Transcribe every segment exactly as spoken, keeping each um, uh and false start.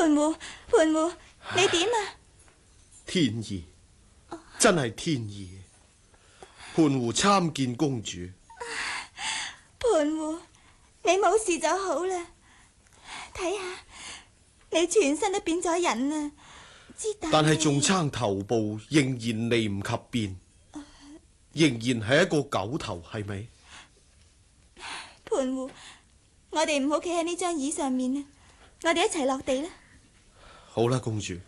盤戶，盤戶，你點啊？ 天意，真係天意。盤戶參見公主。 盤戶，你冇事就好啦。睇下，你全身都變咗人啦。 但係仲撐頭部仍然嚟唔及變，仍然係一個狗頭，係咪？ 盤戶，我哋唔好企喺呢張椅上面啊！我哋一齊落地啦。 好啦，公主。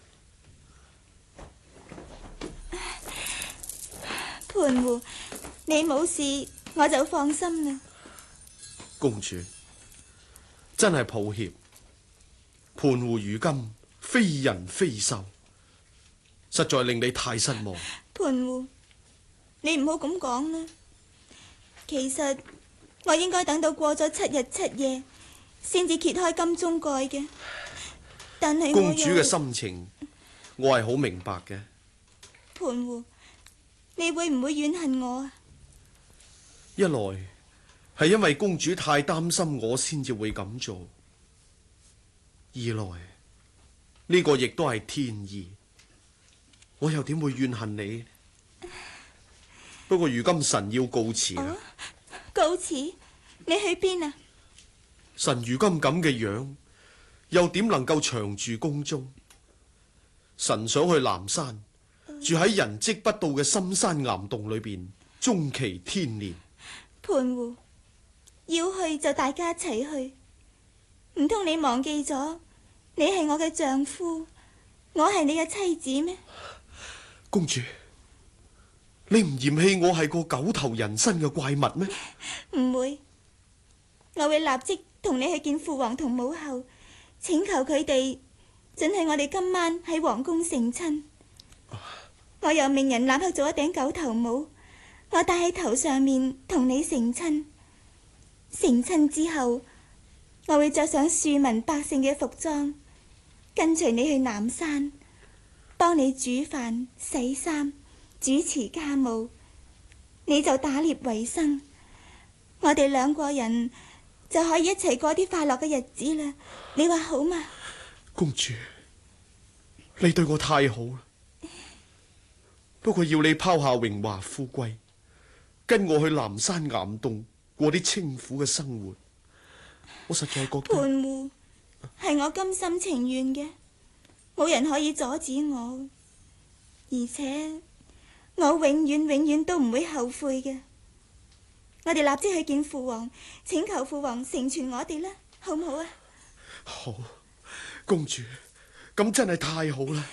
盤戶，你冇事我就放心啦。 公主，真係抱歉，盤戶如今非人非獸，實在令你太失望。 盤戶，你唔好咁講啦。其實我應該等到過咗七日七夜先至揭開金鐘蓋嘅，但係公主嘅心情我係好明白嘅。 盤戶，你會唔會怨恨我啊？ 一來係因為公主太擔心我先至會咁做，二來呢個亦都係天意，我又點會怨恨你？不過如今神要告辭啦。 哦，告辭？你去邊啊？ 神如今咁嘅樣，又點能夠長住宮中？神想去南山，住喺人跡不到嘅深山岩洞裏邊，終其天年。 盤戶，要去就大家一齊去，唔通你忘記咗你係我嘅丈夫，我係你嘅妻子咩？ 公主，你唔嫌棄我係個狗頭人身嘅怪物咩？ 唔會，我會立即同你去見父皇同母后，請求佢哋准許我哋今晚喺皇宮成親。我又命人立刻做一頂狗頭帽，我戴喺頭上面同你成親。成親之後，我會着上庶民百姓嘅服裝，跟隨你去南山，幫你煮飯、洗衫、主持家務，你就打獵為生。我哋兩個人就可以一齊過啲快樂嘅日子啦。你話好嗎？ 公主，你對我太好啦。不過要你拋下榮華富貴，跟我去南山岩洞過啲清苦嘅生活，我實在覺得盤戶係我甘心情願嘅，冇人可以阻止我，而且我永遠永遠都唔會後悔嘅。我哋立即去見父皇，請求父皇成全我哋啦，好唔好啊？ 好，公主，咁真係太好啦。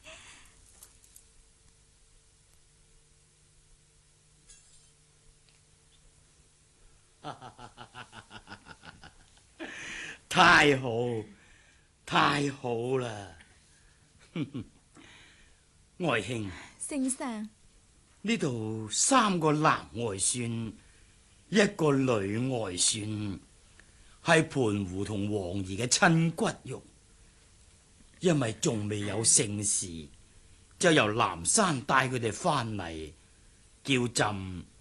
太好，太好啦！愛卿， 聖上， 呢度三個男外孫，一個女外孫，係盤戶同王兒嘅親骨肉，因為仲未有姓氏，就由南山帶佢哋翻嚟，叫朕